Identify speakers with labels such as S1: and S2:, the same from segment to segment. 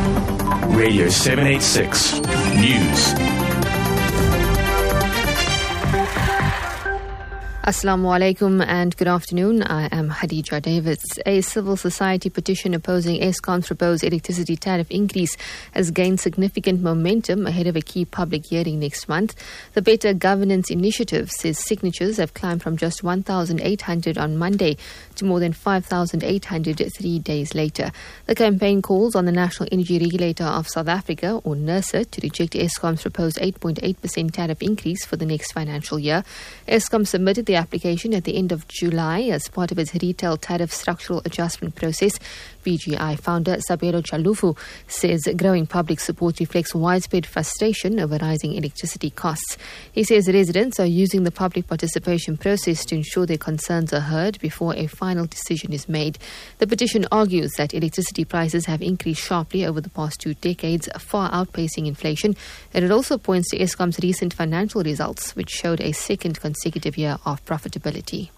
S1: Radio 786 News.
S2: Assalamu alaikum and good afternoon. I am Hadija Davids. A civil society petition opposing Eskom's proposed electricity tariff increase has gained significant momentum ahead of a key public hearing next month. The Better Governance Initiative says signatures have climbed from just 1,800 on Monday to more than 5,800 3 days later. The campaign calls on the National Energy Regulator of South Africa, or NERSA, to reject Eskom's proposed 8.8% tariff increase for the next financial year. Eskom submitted the application at the end of July as part of its retail tariff structural adjustment process. VGI founder Sabelo Chalufu says growing public support reflects widespread frustration over rising electricity costs. He says residents are using the public participation process to ensure their concerns are heard before a final decision is made. The petition argues that electricity prices have increased sharply over the past 2 decades, far outpacing inflation, and it also points to Eskom's recent financial results, which showed a second consecutive year of profitability.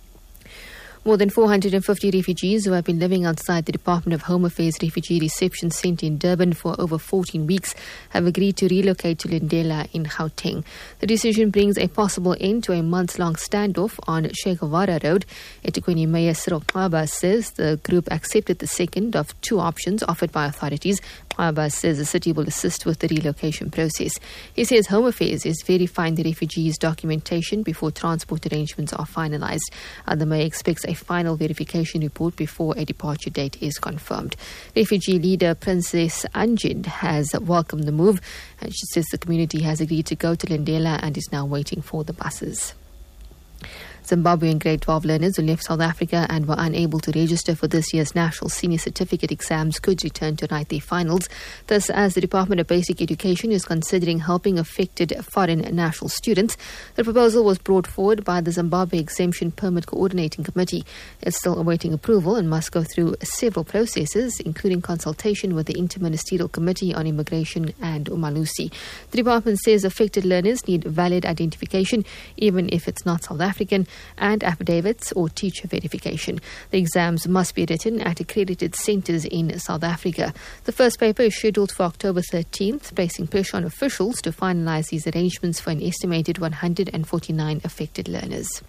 S2: More than 450 refugees who have been living outside the Department of Home Affairs Refugee Reception Centre in Durban for over 14 weeks have agreed to relocate to Lindela in Gauteng. The decision brings a possible end to a months-long standoff on Che Guevara Road. eThekwini Mayor Cyril Xaba says the group accepted the second of 2 options offered by authorities. Xaba says the city will assist with the relocation process. He says Home Affairs is verifying the refugees' documentation before transport arrangements are finalised. The mayor expects a final verification report before a departure date is confirmed. Refugee leader Princess Anjin has welcomed the move, and she says the community has agreed to go to Lindela and is now waiting for the buses. Zimbabwean grade 12 learners who left South Africa and were unable to register for this year's National Senior Certificate exams could return to write their finals. Thus, as the Department of Basic Education is considering helping affected foreign national students, the proposal was brought forward by the Zimbabwe Exemption Permit Coordinating Committee. It's still awaiting approval and must go through several processes, including consultation with the Interministerial Committee on Immigration and Umalusi. The department says affected learners need valid identification, even if it's not South African, and affidavits or teacher verification. The exams must be written at accredited centres in South Africa. The first paper is scheduled for October 13th, placing pressure on officials to finalise these arrangements for an estimated 149 affected learners.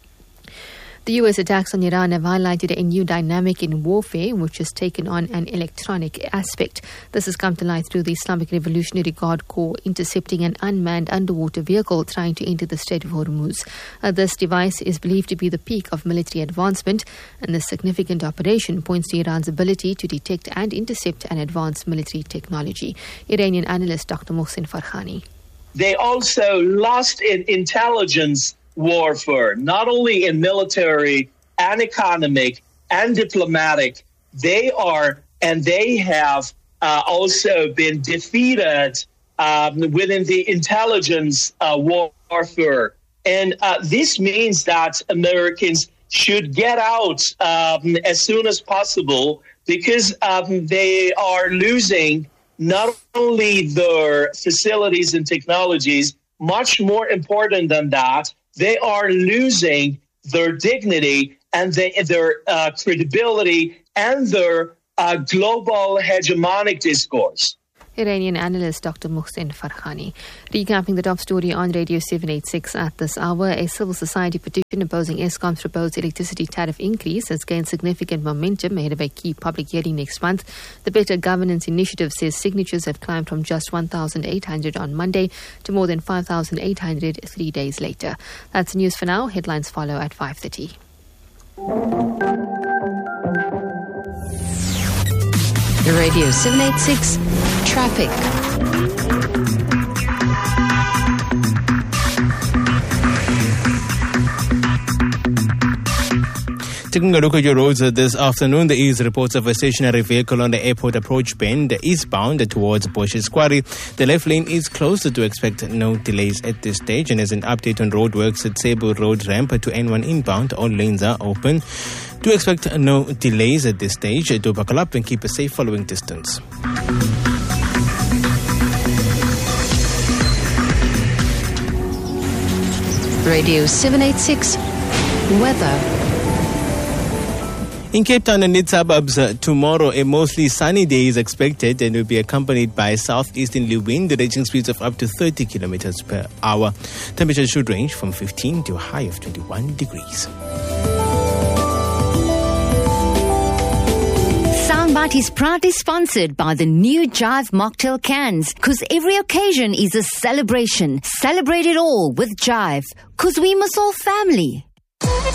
S2: The US attacks on Iran have highlighted a new dynamic in warfare, which has taken on an electronic aspect. This has come to light through the Islamic Revolutionary Guard Corps intercepting an unmanned underwater vehicle trying to enter the Strait of Hormuz. This device is believed to be the peak of military advancement, and this significant operation points to Iran's ability to detect and intercept and advance military technology. Iranian analyst Dr. Mohsen Farhani.
S3: They also lost in intelligence warfare, not only in military and economic and diplomatic. They have also been defeated within the intelligence warfare. And this means that Americans should get out as soon as possible, because they are losing not only their facilities and technologies, much more important than that, they are losing their dignity and their credibility and their global hegemonic discourse.
S2: Iranian analyst Dr. Mohsen Farhani. Recapping the top story on Radio 786 at this hour, a civil society petition opposing Eskom's proposed electricity tariff increase has gained significant momentum ahead of a key public hearing next month. The Better Governance Initiative says signatures have climbed from just 1,800 on Monday to more than 5,800 3 days later. That's news for now. Headlines follow at 5:30.
S4: Radio 786 Traffic.
S5: Taking a look at your roads this afternoon, there is reports of a stationary vehicle on the airport approach bend eastbound towards Boshe's Quarry. The left lane is closed, to expect no delays at this stage. And as an update on roadworks at Cebu Road ramp to N1 inbound, all lanes are open. Do expect no delays at this stage. Do buckle up and keep a safe following distance.
S4: Radio 786 Weather.
S5: In Cape Town and its suburbs, tomorrow a mostly sunny day is expected and will be accompanied by southeasterly wind reaching speeds of up to 30 kilometers per hour. Temperatures should range from 15 to a high of 21 degrees.
S4: Soundbite is proudly sponsored by the new Jive mocktail cans, because every occasion is a celebration. Celebrate it all with Jive, because we must all family.